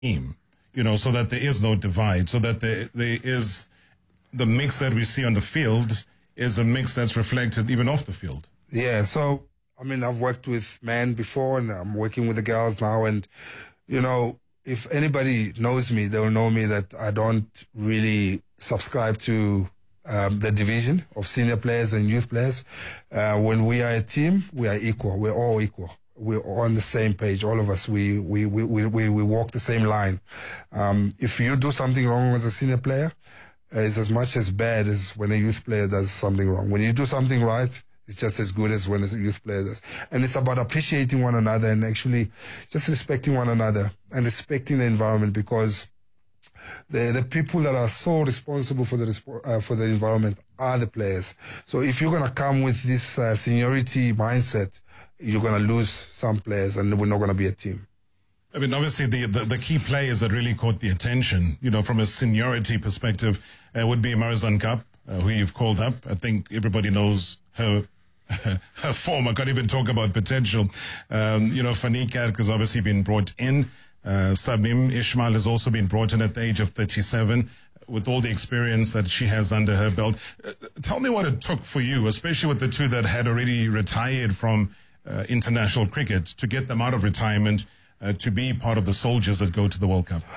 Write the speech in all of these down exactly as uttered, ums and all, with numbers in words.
team, you know, so that there is no divide, so that there, there is the mix that we see on the field is a mix that's reflected even off the field. Yeah, so, I mean, I've worked with men before and I'm working with the girls now. And, you know, if anybody knows me, they'll know me that I don't really subscribe to um, the division of senior players and youth players. Uh, when we are a team, we are equal. We're all equal. We're all on the same page. All of us, we we we we, we, we walk the same line. Um, if you do something wrong as a senior player, it's as much as bad as when a youth player does something wrong. When you do something right, it's just as good as when a youth player does. And it's about appreciating one another and actually just respecting one another and respecting the environment, because the the people that are so responsible for the uh, for the environment are the players. So if you're going to come with this uh, seniority mindset, you're going to lose some players and we're not going to be a team. I mean, obviously, the, the, the key players that really caught the attention, you know, from a seniority perspective, uh, would be Marizanne Kapp, uh, who you've called up. I think everybody knows her her form. I can't even talk about potential. Um, you know, Fanny Kerk has obviously been brought in. Uh, Sabim Ismail has also been brought in at the age of thirty-seven, with all the experience that she has under her belt. Uh, tell me what it took for you, especially with the two that had already retired from uh, international cricket, to get them out of retirement, Uh, to be part of the soldiers that go to the World Cup?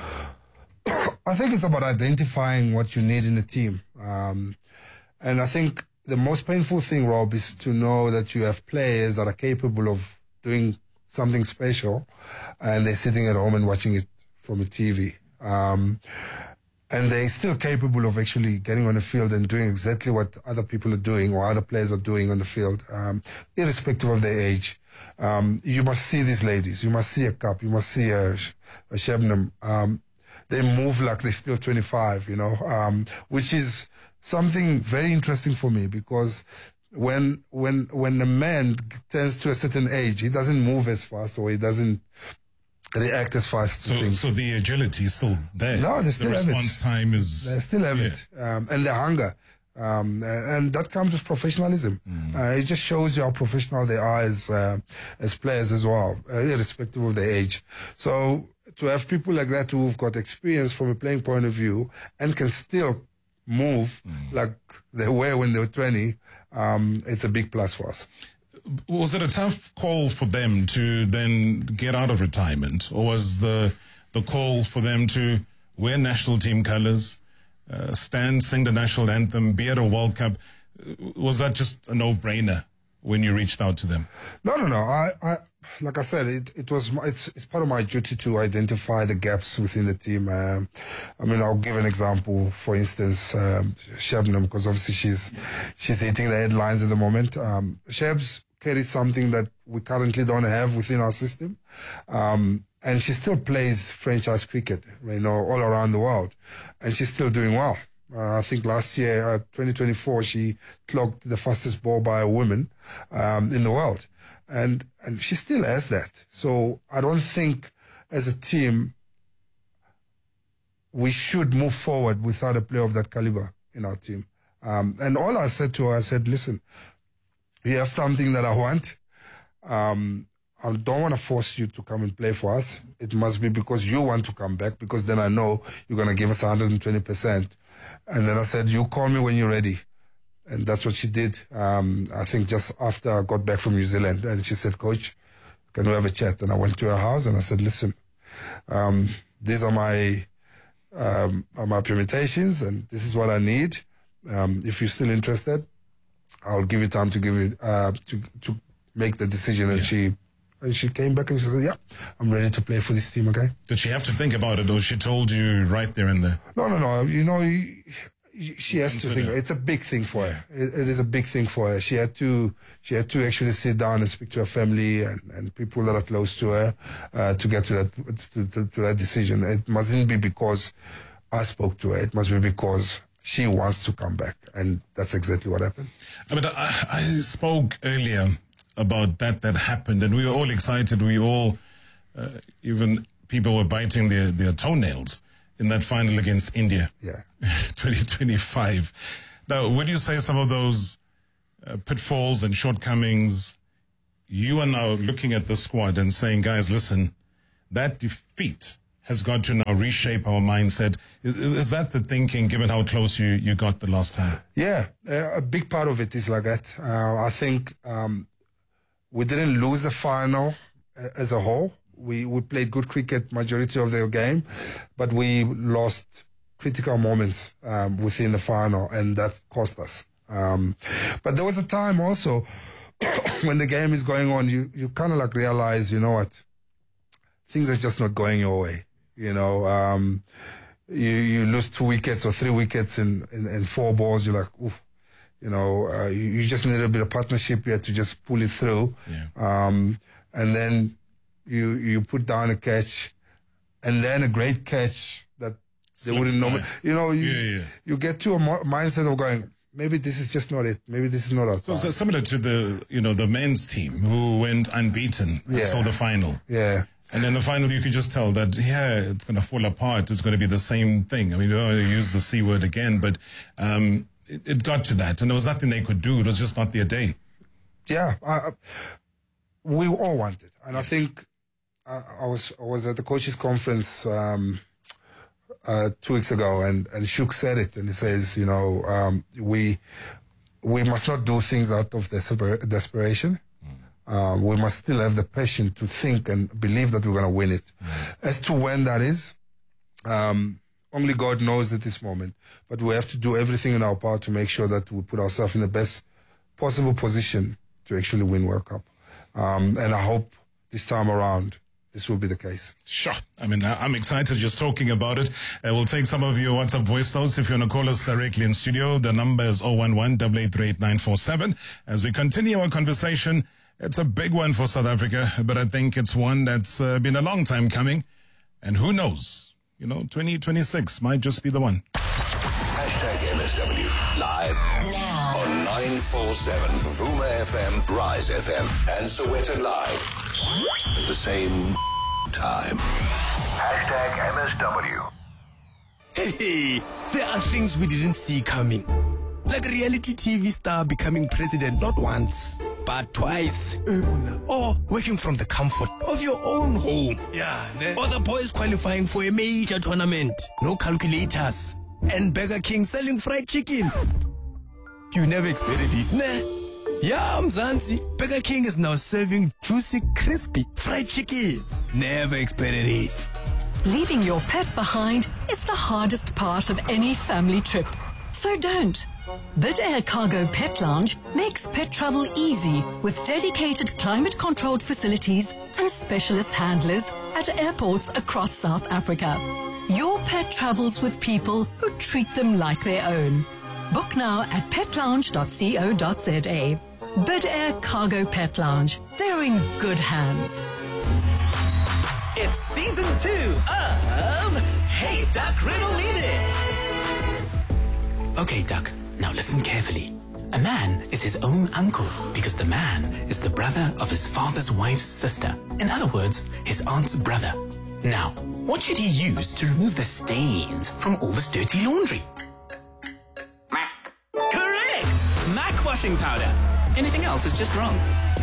I think it's about identifying what you need in a team. Um, and I think the most painful thing, Rob, is to know that you have players that are capable of doing something special and they're sitting at home and watching it from a T V. Um, and they're still capable of actually getting on the field and doing exactly what other people are doing or other players are doing on the field, um, irrespective of their age. Um, you must see these ladies. You must see a Kapp. You must see a, a Shabnam. Um, they move like they're still twenty-five, you know, um, which is something very interesting for me, because when when when a man turns to a certain age, he doesn't move as fast or he doesn't react as fast to so, things. So the agility is still there. No, they still the have it. response time is... They still have yeah. it. Um, and the hunger. Um, and that comes with professionalism. Mm. Uh, it just shows you how professional they are as uh, as players as well, uh, irrespective of their age. So to have people like that who've got experience from a playing point of view and can still move mm. like they were when they were twenty, um, it's a big plus for us. Was it a tough call for them to then get out of retirement, or was the the call for them to wear national team colours, Uh, stand, sing the national anthem, be at a World Cup? Was that just a no-brainer when you reached out to them? No, no, no. I, I like I said, it, it was, it's, it's part of my duty to identify the gaps within the team. Um, I mean, I'll give an example. For instance, um, Shabnam, because obviously she's, she's hitting the headlines at the moment. Um, Shabs carries something that we currently don't have within our system. Um, And she still plays franchise cricket, you know, all around the world. And she's still doing well. Uh, I think last year, uh, twenty twenty-four, she clocked the fastest ball by a woman um, in the world. And and she still has that. So I don't think as a team we should move forward without a player of that caliber in our team. Um, and all I said to her, I said, listen, you have something that I want. Um, I don't want to force you to come and play for us. It must be because you want to come back, because then I know you're going to give us one hundred twenty percent. And then I said, you call me when you're ready. And that's what she did. Um, I think just after I got back from New Zealand. And she said, Coach, can we have a chat? And I went to her house and I said, listen, um, these are my, um, are my permutations and this is what I need. Um, if you're still interested, I'll give you time to give it, uh, to, to make the decision. And yeah. she, And she came back and she said, yeah, I'm ready to play for this team, okay? Did she have to think about it, or she told you right there and there? No, no, no. You know, she has to think. It's a big thing for her. It, it is a big thing for her. She had to she had to actually sit down and speak to her family and, and people that are close to her uh, to get to that, to, to, to that decision. It mustn't be because I spoke to her. It must be because she wants to come back. And that's exactly what happened. I mean, I, I spoke earlier about that that happened, and we were all excited. We all, uh, even people were biting their, their toenails in that final against India. Yeah. twenty twenty-five. Now, would you say some of those uh, pitfalls and shortcomings, you are now looking at the squad and saying, guys, listen, that defeat has got to now reshape our mindset. Is, is that the thinking, given how close you, you got the last time? Yeah, uh, a big part of it is like that. Uh, I think um, we didn't lose the final uh, as a whole. We we played good cricket majority of the game, but we lost critical moments um, within the final, and that cost us. Um, but there was a time also when the game is going on, you, you kind of like realize, you know what, things are just not going your way. You know, um, you you lose two wickets or three wickets in, in, in four balls. You're like, oof, you know, uh, you, you just need a bit of partnership here to just pull it through. Yeah. Um, and then you you put down a catch, and then a great catch that they wouldn't know. You know, you yeah, yeah. you get to a mo- mindset of going, maybe this is just not it. Maybe this is not our so, so similar to the you know the men's team who went unbeaten yeah. until the final. Yeah. And in the final, you could just tell that, yeah, it's going to fall apart. It's going to be the same thing. I mean, you don't want to use the C word again, but um, it, it got to that. And there was nothing they could do. It was just not their day. Yeah. Uh, we all wanted. And I think I, I was I was at the coaches' conference um, uh, two weeks ago, and, and Shuk said it. And he says, you know, um, we, we must not do things out of desper- desperation. Um, we must still have the passion to think and believe that we're going to win it. Mm. As to when that is, um, only God knows at this moment. But we have to do everything in our power to make sure that we put ourselves in the best possible position to actually win World Cup. Um, and I hope this time around this will be the case. Sure. I mean, I'm excited just talking about it. Uh, we'll take some of your WhatsApp voice notes if you want to call us directly in studio. The number is zero one one, eight eight three, eight nine four seven. As we continue our conversation, it's a big one for South Africa, but I think it's one that's uh, been a long time coming. And who knows? You know, twenty twenty-six might just be the one. Hashtag M S W live now on nine four seven, Vuma F M, Rise F M, and Sowetan Live at the same time. Hashtag M S W. Hey, there are things we didn't see coming. Like a reality T V star becoming president not once, but twice. Or working from the comfort of your own home. Yeah, ne? Or the boys qualifying for a major tournament. No calculators. And Burger King selling fried chicken. You never expected it, ne? Yeah, Mzansi. Burger King is now serving juicy, crispy fried chicken. Never expected it. Leaving your pet behind is the hardest part of any family trip. So don't. Bid Air Cargo Pet Lounge makes pet travel easy with dedicated climate-controlled facilities and specialist handlers at airports across South Africa. Your pet travels with people who treat them like their own. Book now at pet lounge dot co dot za. Bid Air Cargo Pet Lounge. They're in good hands. It's season two of Hey Duck, Riddle Me This. Okay, Duck, now listen carefully. A man is his own uncle because the man is the brother of his father's wife's sister. In other words, his aunt's brother. Now, what should he use to remove the stains from all this dirty laundry? Mac. Correct! Mac washing powder. Anything else is just wrong.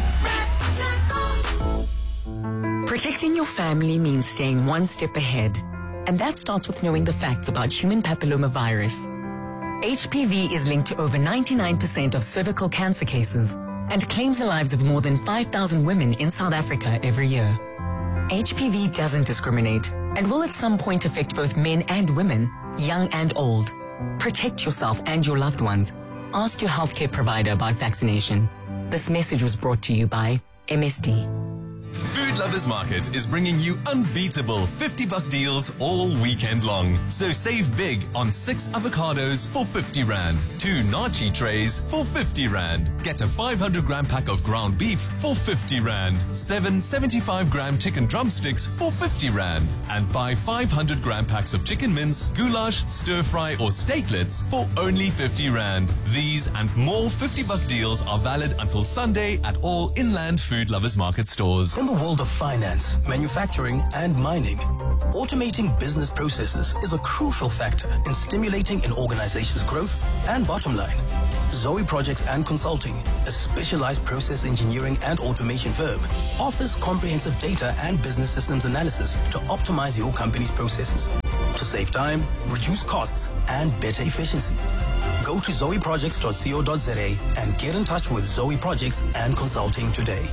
Protecting your family means staying one step ahead. And that starts with knowing the facts about human papillomavirus. H P V is linked to over ninety-nine percent of cervical cancer cases and claims the lives of more than five thousand women in South Africa every year. H P V doesn't discriminate and will at some point affect both men and women, young and old. Protect yourself and your loved ones. Ask your healthcare provider about vaccination. This message was brought to you by M S D. Food Lovers Market is bringing you unbeatable fifty buck deals all weekend long. So save big on six avocados for fifty rand, two nachi trays for fifty rand. Get a five hundred gram pack of ground beef for fifty rand, seven seventy-five gram chicken drumsticks for fifty rand, and buy five hundred gram packs of chicken mince, goulash, stir fry or steaklets for only fifty rand. These and more fifty buck deals are valid until Sunday at all Inland Food Lovers Market stores. In the world of finance, manufacturing, and mining, Automating business processes is a crucial factor in stimulating an organization's growth and bottom line. Zoe Projects and Consulting, a specialized process engineering and automation firm, offers comprehensive data and business systems analysis to optimize your company's processes to save time, reduce costs, and better efficiency. Go to zoe projects dot co dot za and get in touch with Zoe Projects and Consulting today.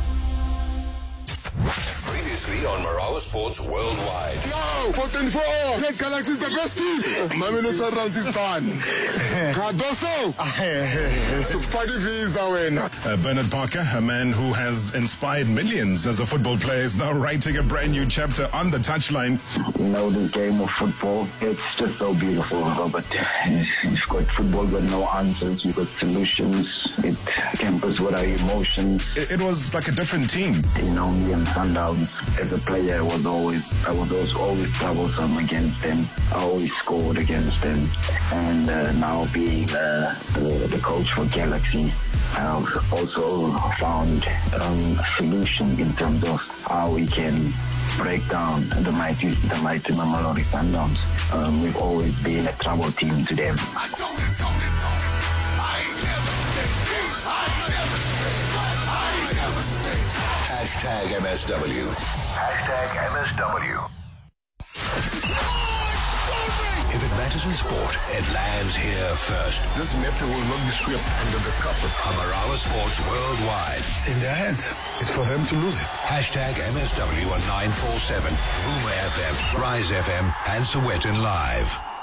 Previously on Marawa Sports Worldwide. Yo, four twenty-four. Red Galaxy is the best team. My minister runs his done. Cardoso. Sufadi visa win. Uh, Bernard Parker, a man who has inspired millions as a football player, is now writing a brand new chapter on the touchline. You know, the game of football, it's just so beautiful, Robert. You've got football with no answers. You've got solutions. It tempers with our emotions. It, it was like a different team. You know, me and Sundowns, as a player, I was always, I was always, always troublesome against them. I always scored against them. And uh, now being uh, the, the coach for Galaxy, I've also found um, a solution in terms of how we can break down the mighty, the mighty Mamelodi Sundowns. Um, we've always been a trouble team to them. Hashtag M S W. Hashtag M S W. If it matters in sport, it lands here first. This matter will not be swept under the carpet. On Marawa Sports Worldwide. It's in their hands. It's for them to lose it. Hashtag M S W on nine four seven, Vuma F M, Rise F M, and Sowetan Live.